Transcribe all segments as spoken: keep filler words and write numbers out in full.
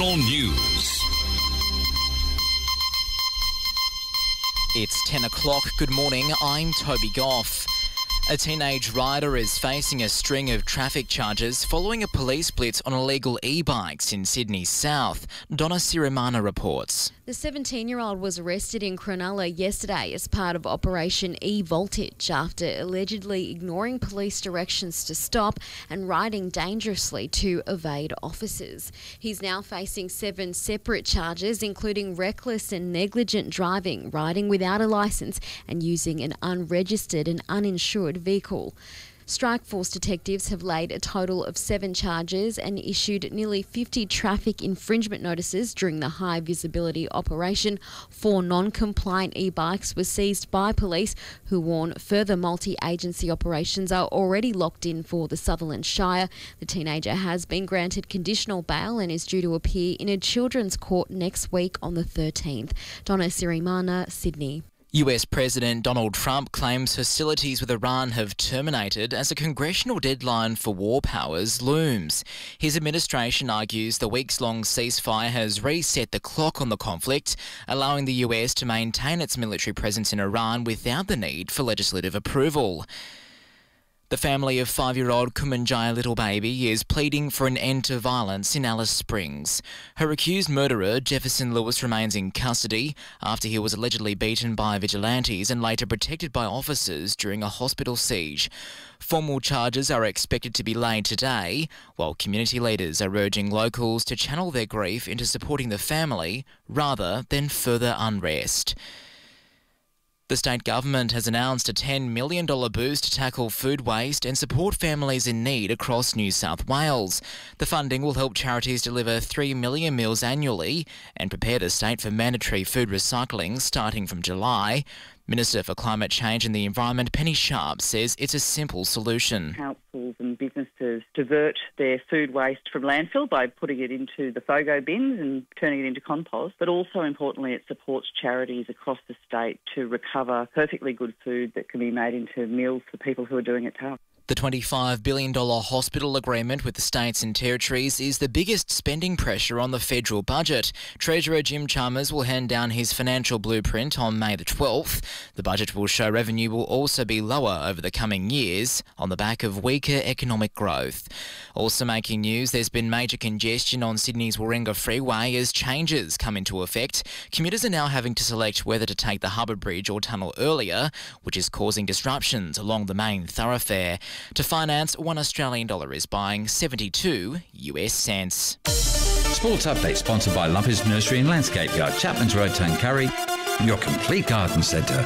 National News. It's ten o'clock. Good morning. I'm Toby Goff. A teenage rider is facing a string of traffic charges following a police blitz on illegal e-bikes in Sydney South. Donna Sirimana reports. The seventeen-year-old was arrested in Cronulla yesterday as part of Operation E-Voltage after allegedly ignoring police directions to stop and riding dangerously to evade officers. He's now facing seven separate charges, including reckless and negligent driving, riding without a licence and using an unregistered and uninsured vehicle. Strikeforce detectives have laid a total of seven charges and issued nearly fifty traffic infringement notices during the high visibility operation. Four non-compliant e-bikes were seized by police, who warn further multi-agency operations are already locked in for the Sutherland Shire. The teenager has been granted conditional bail and is due to appear in a children's court next week on the thirteenth. Donna Sirimana, Sydney. U S President Donald Trump claims hostilities with Iran have terminated as a congressional deadline for war powers looms. His administration argues the weeks-long ceasefire has reset the clock on the conflict, allowing the U S to maintain its military presence in Iran without the need for legislative approval. The family of five-year-old Kumanjaya little baby is pleading for an end to violence in Alice Springs. Her accused murderer, Jefferson Lewis, remains in custody after he was allegedly beaten by vigilantes and later protected by officers during a hospital siege. Formal charges are expected to be laid today, while community leaders are urging locals to channel their grief into supporting the family rather than further unrest. The state government has announced a ten million dollars boost to tackle food waste and support families in need across New South Wales. The funding will help charities deliver three million meals annually and prepare the state for mandatory food recycling starting from July. Minister for Climate Change and the Environment, Penny Sharp, says it's a simple solution. Councils and businesses divert their food waste from landfill by putting it into the FOGO bins and turning it into compost, but also importantly it supports charities across the state to recover perfectly good food that can be made into meals for people who are doing it tough. The twenty-five billion dollars hospital agreement with the states and territories is the biggest spending pressure on the federal budget. Treasurer Jim Chalmers will hand down his financial blueprint on May the twelfth. The budget will show revenue will also be lower over the coming years on the back of weaker economic growth. Also making news, there's been major congestion on Sydney's Warringah Freeway as changes come into effect. Commuters are now having to select whether to take the Harbour Bridge or tunnel earlier, which is causing disruptions along the main thoroughfare. To finance, one Australian dollar is buying seventy-two U S cents. Sports Update sponsored by Lumpers Nursery and Landscape Yard, Chapman's Road, Tuncurry, your complete garden centre.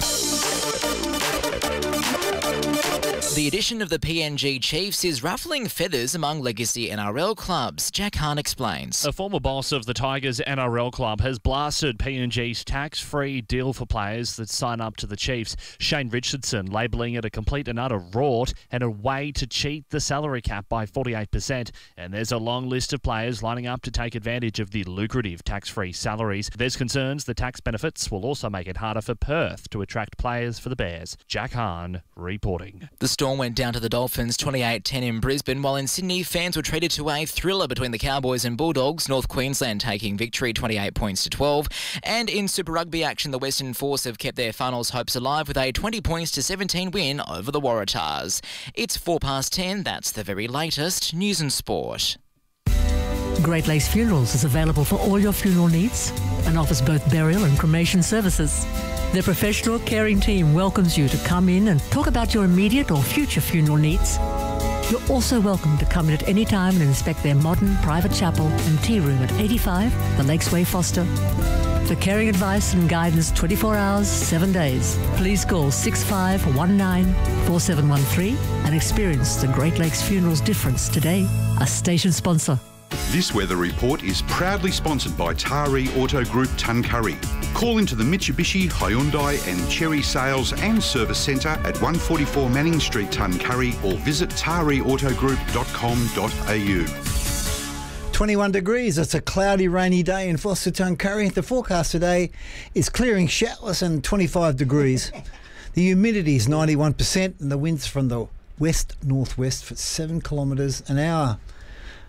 The addition of the P N G Chiefs is ruffling feathers among legacy N R L clubs. Jack Hahn explains. A former boss of the Tigers N R L club has blasted P N G's tax-free deal for players that sign up to the Chiefs. Shane Richardson labelling it a complete and utter rort and a way to cheat the salary cap by forty-eight percent. And there's a long list of players lining up to take advantage of the lucrative tax-free salaries. There's concerns the tax benefits will also make it harder for Perth to attract players for the Bears. Jack Hahn reporting. The Storm went down to the Dolphins twenty-eight ten in Brisbane, while in Sydney fans were treated to a thriller between the Cowboys and Bulldogs, North Queensland taking victory twenty-eight points to twelve. And in Super Rugby action, the Western Force have kept their finals hopes alive with a twenty points to seventeen win over the Waratahs. It's four past ten, that's the very latest news and sport. Great Lakes Funerals is available for all your funeral needs and offers both burial and cremation services. Their professional caring team welcomes you to come in and talk about your immediate or future funeral needs. You're also welcome to come in at any time and inspect their modern private chapel and tea room at eighty-five The Lakes Way, Foster. For caring advice and guidance twenty-four hours, seven days, please call six five one nine four seven one three and experience the Great Lakes Funerals difference today. A station sponsor. This weather report is proudly sponsored by Taree Auto Group Tuncurry. Call into the Mitsubishi, Hyundai and Chery Sales and Service Centre at one forty-four Manning Street, Tuncurry, or visit taree auto group dot com dot a u. twenty-one degrees. It's a cloudy, rainy day in Foster, Tuncurry. The forecast today is clearing showers and twenty-five degrees. The humidity is ninety-one percent and the winds from the west-northwest for seven kilometres an hour.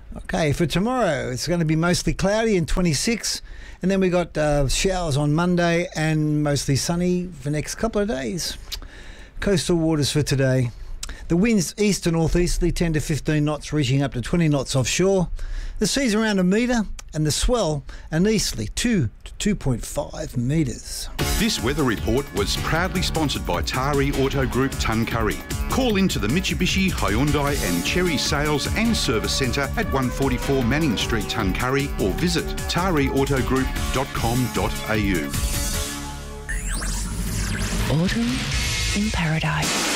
Okay, for tomorrow, it's going to be mostly cloudy and twenty-six. And then we got uh, showers on Monday and mostly sunny for the next couple of days. Coastal waters for today. The winds east to northeasterly ten to fifteen knots, reaching up to twenty knots offshore. The sea's around a metre, and the swell an easterly two to two point five metres. This weather report was proudly sponsored by Tari Auto Group Tuncurry. Call into the Mitsubishi, Hyundai and Cherry Sales and Service Centre at one forty-four Manning Street, Tuncurry, or visit tari auto group dot com dot a u. Autumn in Paradise.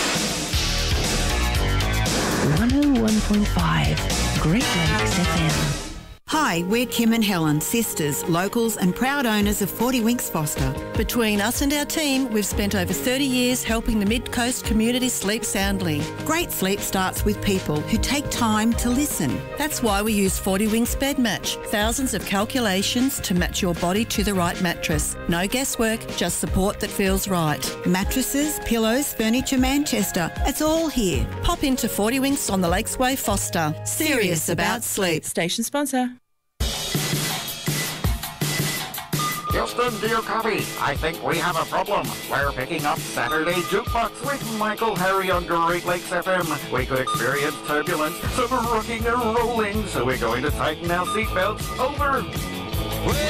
one oh one point five Great Lakes F M. Hi, we're Kim and Helen, sisters, locals and proud owners of forty Winks Foster. Between us and our team, we've spent over thirty years helping the Mid-Coast community sleep soundly. Great sleep starts with people who take time to listen. That's why we use forty Winks Bed Match. Thousands of calculations to match your body to the right mattress. No guesswork, just support that feels right. Mattresses, pillows, furniture, Manchester. It's all here. Pop into forty Winks on the Lakes Way, Foster. Serious about sleep. Station sponsor. Houston, do you copy? I think we have a problem. We're picking up Saturday Jukebox with Michael Harry on Great Lakes F M. We could experience turbulence, some rocking and rolling, so we're going to tighten our seatbelts. Over.